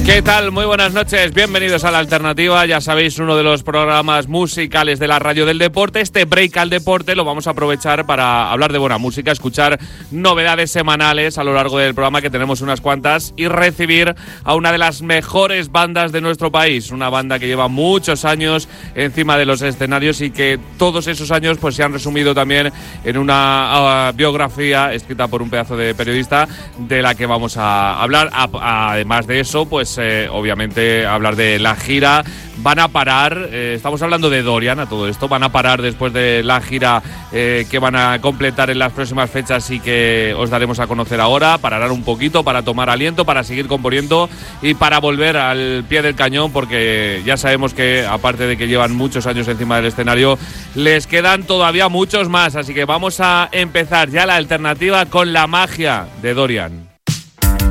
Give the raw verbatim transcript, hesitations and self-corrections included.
¿Qué tal? Muy buenas noches, bienvenidos a La Alternativa, ya sabéis, uno de los programas musicales de la radio del deporte. Este break al deporte lo vamos a aprovechar para hablar de buena música, escuchar novedades semanales a lo largo del programa, que tenemos unas cuantas, y recibir a una de las mejores bandas de nuestro país, una banda que lleva muchos años encima de los escenarios y que todos esos años pues se han resumido también en una uh, biografía escrita por un pedazo de periodista de la que vamos a hablar. A, además de eso, pues Eh, obviamente hablar de la gira. Van a parar, eh, estamos hablando de Dorian a todo esto, van a parar después de la gira eh, que van a completar en las próximas fechas y que os daremos a conocer ahora. Pararán un poquito para tomar aliento, para seguir componiendo y para volver al pie del cañón, porque ya sabemos que, aparte de que llevan muchos años encima del escenario, les quedan todavía muchos más. Así que vamos a empezar ya La Alternativa con La Magia de Dorian.